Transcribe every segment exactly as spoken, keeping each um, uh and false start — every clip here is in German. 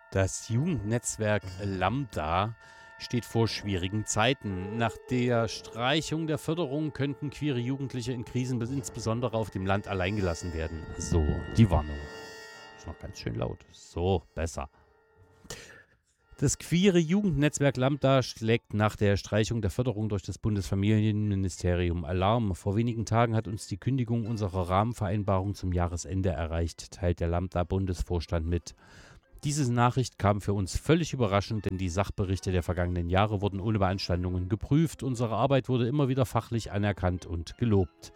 Das Jugendnetzwerk Lambda steht vor schwierigen Zeiten. Nach der Streichung der Förderung könnten queere Jugendliche in Krisen bis insbesondere auf dem Land alleingelassen werden. So, die Warnung. Ist noch ganz schön laut. So, besser. Das queere Jugendnetzwerk Lambda schlägt nach der Streichung der Förderung durch das Bundesfamilienministerium Alarm. Vor wenigen Tagen hat uns die Kündigung unserer Rahmenvereinbarung zum Jahresende erreicht, teilt der Lambda-Bundesvorstand mit. Diese Nachricht kam für uns völlig überraschend, denn die Sachberichte der vergangenen Jahre wurden ohne Beanstandungen geprüft. Unsere Arbeit wurde immer wieder fachlich anerkannt und gelobt.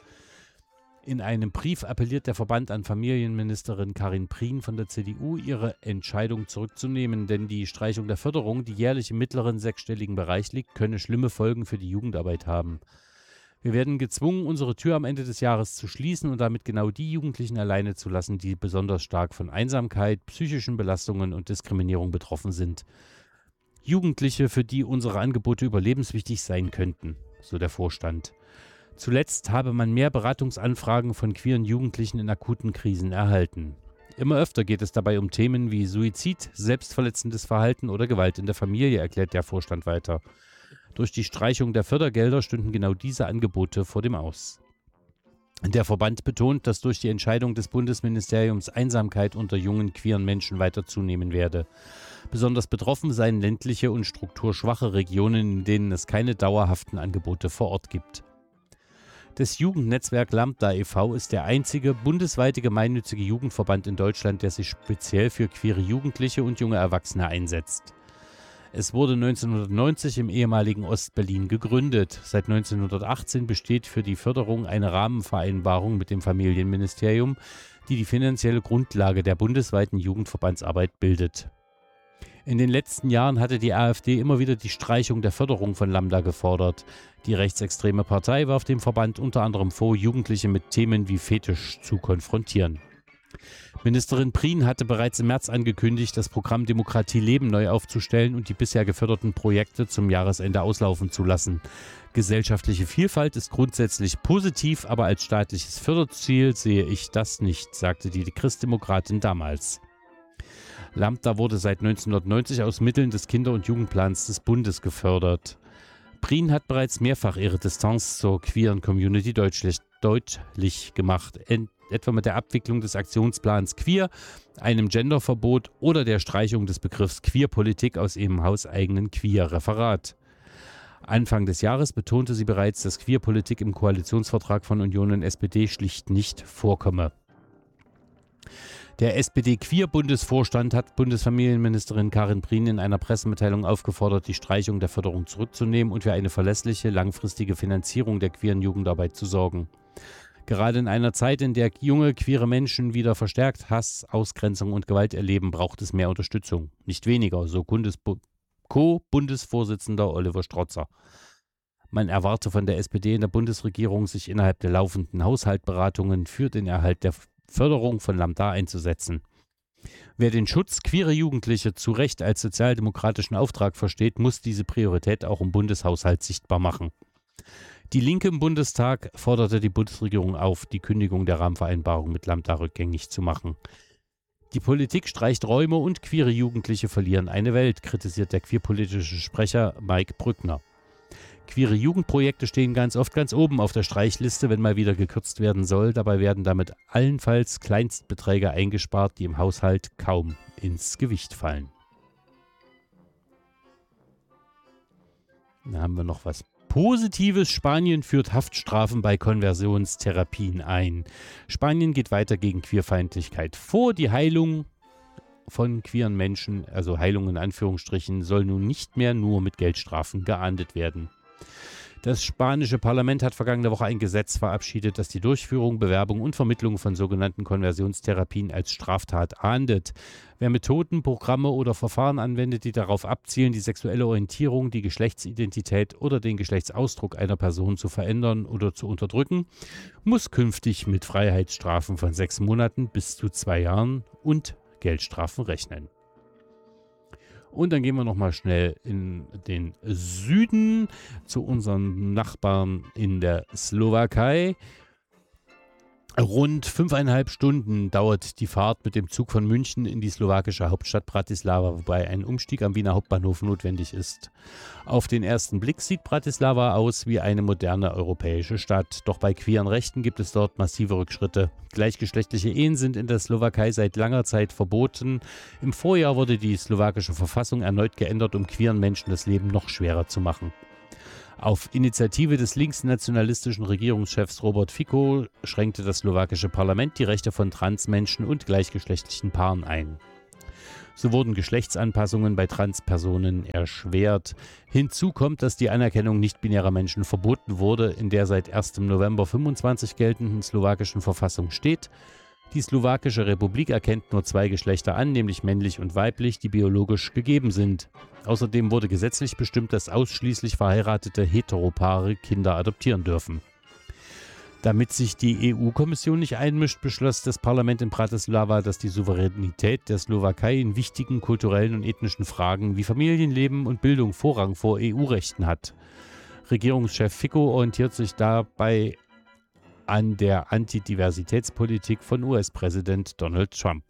In einem Brief appelliert der Verband an Familienministerin Karin Prien von der C D U, ihre Entscheidung zurückzunehmen, denn die Streichung der Förderung, die jährlich im mittleren sechsstelligen Bereich liegt, könne schlimme Folgen für die Jugendarbeit haben. Wir werden gezwungen, unsere Tür am Ende des Jahres zu schließen und damit genau die Jugendlichen alleine zu lassen, die besonders stark von Einsamkeit, psychischen Belastungen und Diskriminierung betroffen sind. Jugendliche, für die unsere Angebote überlebenswichtig sein könnten, so der Vorstand. Zuletzt habe man mehr Beratungsanfragen von queeren Jugendlichen in akuten Krisen erhalten. Immer öfter geht es dabei um Themen wie Suizid, selbstverletzendes Verhalten oder Gewalt in der Familie, erklärt der Vorstand weiter. Durch die Streichung der Fördergelder stünden genau diese Angebote vor dem Aus. Der Verband betont, dass durch die Entscheidung des Bundesministeriums Einsamkeit unter jungen queeren Menschen weiter zunehmen werde. Besonders betroffen seien ländliche und strukturschwache Regionen, in denen es keine dauerhaften Angebote vor Ort gibt. Das Jugendnetzwerk Lambda e V ist der einzige bundesweite gemeinnützige Jugendverband in Deutschland, der sich speziell für queere Jugendliche und junge Erwachsene einsetzt. Es wurde neunzehnhundertneunzig im ehemaligen Ostberlin gegründet. Seit neunzehnhundertachtzehn besteht für die Förderung eine Rahmenvereinbarung mit dem Familienministerium, die die finanzielle Grundlage der bundesweiten Jugendverbandsarbeit bildet. In den letzten Jahren hatte die AfD immer wieder die Streichung der Förderung von Lambda gefordert. Die rechtsextreme Partei warf dem Verband unter anderem vor, Jugendliche mit Themen wie Fetisch zu konfrontieren. Ministerin Prien hatte bereits im März angekündigt, das Programm Demokratie Leben neu aufzustellen und die bisher geförderten Projekte zum Jahresende auslaufen zu lassen. Gesellschaftliche Vielfalt ist grundsätzlich positiv, aber als staatliches Förderziel sehe ich das nicht, sagte die Christdemokratin damals. Lambda wurde seit neunzehnhundertneunzig aus Mitteln des Kinder- und Jugendplans des Bundes gefördert. Prien hat bereits mehrfach ihre Distanz zur queeren Community deutlich, deutlich gemacht, en, etwa mit der Abwicklung des Aktionsplans Queer, einem Genderverbot oder der Streichung des Begriffs Queerpolitik aus ihrem hauseigenen Queer-Referat. Anfang des Jahres betonte sie bereits, dass Queerpolitik im Koalitionsvertrag von Union und S P D schlicht nicht vorkomme. Der S P D-Queer-Bundesvorstand hat Bundesfamilienministerin Karin Prien in einer Pressemitteilung aufgefordert, die Streichung der Förderung zurückzunehmen und für eine verlässliche, langfristige Finanzierung der queeren Jugendarbeit zu sorgen. Gerade in einer Zeit, in der junge, queere Menschen wieder verstärkt Hass, Ausgrenzung und Gewalt erleben, braucht es mehr Unterstützung. Nicht weniger, so Co-Bundesvorsitzender Oliver Strotzer. Man erwarte von der S P D in der Bundesregierung, sich innerhalb der laufenden Haushaltsberatungen für den Erhalt der Förderung von Lambda einzusetzen. Wer den Schutz queerer Jugendliche zu Recht als sozialdemokratischen Auftrag versteht, muss diese Priorität auch im Bundeshaushalt sichtbar machen. Die Linke im Bundestag forderte die Bundesregierung auf, die Kündigung der Rahmenvereinbarung mit Lambda rückgängig zu machen. Die Politik streicht Räume und queere Jugendliche verlieren eine Welt, kritisiert der queerpolitische Sprecher Mike Brückner. Queere Jugendprojekte stehen ganz oft ganz oben auf der Streichliste, wenn mal wieder gekürzt werden soll. Dabei werden damit allenfalls Kleinstbeträge eingespart, die im Haushalt kaum ins Gewicht fallen. Da haben wir noch was Positives. Spanien führt Haftstrafen bei Konversionstherapien ein. Spanien geht weiter gegen Queerfeindlichkeit vor. Die Heilung von queeren Menschen, also Heilung in Anführungsstrichen, soll nun nicht mehr nur mit Geldstrafen geahndet werden. Das spanische Parlament hat vergangene Woche ein Gesetz verabschiedet, das die Durchführung, Bewerbung und Vermittlung von sogenannten Konversionstherapien als Straftat ahndet. Wer Methoden, Programme oder Verfahren anwendet, die darauf abzielen, die sexuelle Orientierung, die Geschlechtsidentität oder den Geschlechtsausdruck einer Person zu verändern oder zu unterdrücken, muss künftig mit Freiheitsstrafen von sechs Monaten bis zu zwei Jahren und Geldstrafen rechnen. Und dann gehen wir nochmal schnell in den Süden zu unseren Nachbarn in der Slowakei. Rund fünfeinhalb Stunden dauert die Fahrt mit dem Zug von München in die slowakische Hauptstadt Bratislava, wobei ein Umstieg am Wiener Hauptbahnhof notwendig ist. Auf den ersten Blick sieht Bratislava aus wie eine moderne europäische Stadt. Doch bei queeren Rechten gibt es dort massive Rückschritte. Gleichgeschlechtliche Ehen sind in der Slowakei seit langer Zeit verboten. Im Vorjahr wurde die slowakische Verfassung erneut geändert, um queeren Menschen das Leben noch schwerer zu machen. Auf Initiative des linksnationalistischen Regierungschefs Robert Fico schränkte das slowakische Parlament die Rechte von Transmenschen und gleichgeschlechtlichen Paaren ein. So wurden Geschlechtsanpassungen bei Transpersonen erschwert. Hinzu kommt, dass die Anerkennung nicht-binärer Menschen verboten wurde, in der seit ersten November fünfundzwanzig geltenden slowakischen Verfassung steht. Die Slowakische Republik erkennt nur zwei Geschlechter an, nämlich männlich und weiblich, die biologisch gegeben sind. Außerdem wurde gesetzlich bestimmt, dass ausschließlich verheiratete Heteropaare Kinder adoptieren dürfen. Damit sich die E U-Kommission nicht einmischt, beschloss das Parlament in Bratislava, dass die Souveränität der Slowakei in wichtigen kulturellen und ethnischen Fragen wie Familienleben und Bildung Vorrang vor E U-Rechten hat. Regierungschef Fico orientiert sich dabei an der Antidiversitätspolitik von U S-Präsident Donald Trump.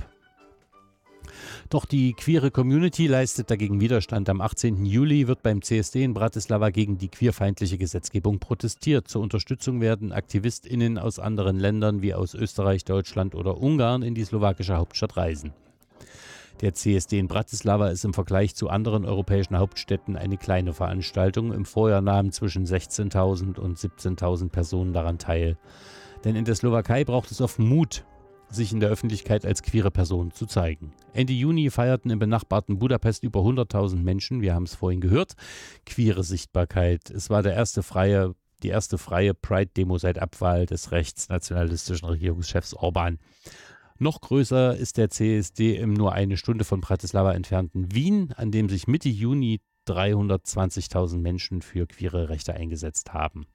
Doch die queere Community leistet dagegen Widerstand. Am achtzehnten Juli wird beim C S D in Bratislava gegen die queerfeindliche Gesetzgebung protestiert. Zur Unterstützung werden AktivistInnen aus anderen Ländern wie aus Österreich, Deutschland oder Ungarn in die slowakische Hauptstadt reisen. Der C S D in Bratislava ist im Vergleich zu anderen europäischen Hauptstädten eine kleine Veranstaltung. Im Vorjahr nahmen zwischen sechzehntausend und siebzehntausend Personen daran teil. Denn in der Slowakei braucht es oft Mut, sich in der Öffentlichkeit als queere Person zu zeigen. Ende Juni feierten im benachbarten Budapest über hunderttausend Menschen, wir haben es vorhin gehört, queere Sichtbarkeit. Es war der erste freie, die erste freie Pride-Demo seit Abwahl des rechtsnationalistischen Regierungschefs Orban. Noch größer ist der C S D im nur eine Stunde von Bratislava entfernten Wien, an dem sich Mitte Juni dreihundertzwanzigtausend Menschen für queere Rechte eingesetzt haben.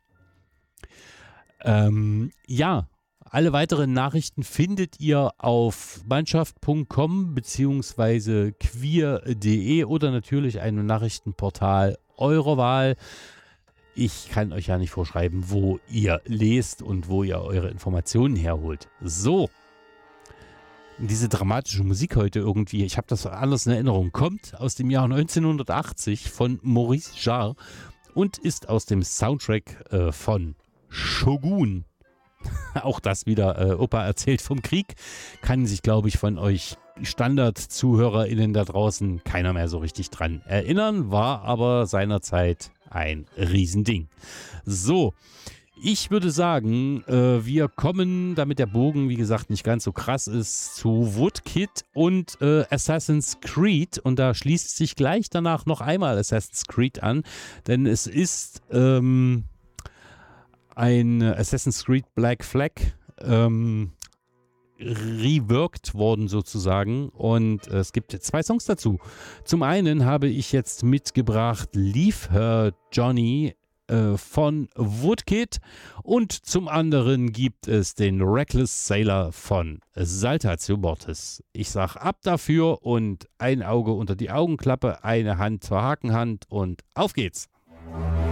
Ähm, ja, alle weiteren Nachrichten findet ihr auf mannschaft punkt com bzw. queer punkt de oder natürlich einem Nachrichtenportal eurer Wahl. Ich kann euch ja nicht vorschreiben, wo ihr lest und wo ihr eure Informationen herholt. So, diese dramatische Musik heute irgendwie, ich habe das alles in Erinnerung, kommt aus dem Jahr neunzehnhundertachtzig von Maurice Jarre und ist aus dem Soundtrack äh, von Shogun. Auch das wieder, äh, Opa erzählt vom Krieg, kann sich, glaube ich, von euch Standard-ZuhörerInnen da draußen keiner mehr so richtig dran erinnern, war aber seinerzeit ein Riesending. So, ich würde sagen, äh, wir kommen, damit der Bogen, wie gesagt, nicht ganz so krass ist, zu Woodkid und äh, Assassin's Creed. Und da schließt sich gleich danach noch einmal Assassin's Creed an, denn es ist ähm, ein Assassin's Creed Black Flag ähm, reworked worden sozusagen und äh, es gibt zwei Songs dazu. Zum einen habe ich jetzt mitgebracht Leave Her Johnny äh, von Woodkid und zum anderen gibt es den Reckless Sailor von Saltatio Mortis. Ich sag ab dafür und ein Auge unter die Augenklappe, eine Hand zur Hakenhand und auf geht's.